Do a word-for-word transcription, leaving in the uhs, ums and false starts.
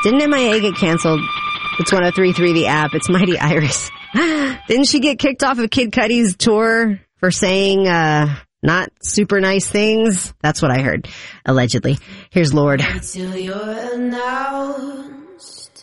Didn't M I A get canceled? It's one oh three point three The App. It's Mighty Iris. Didn't she get kicked off of Kid Cudi's tour for saying uh not super nice things? That's what I heard, allegedly. Here's Lord. Until you're announced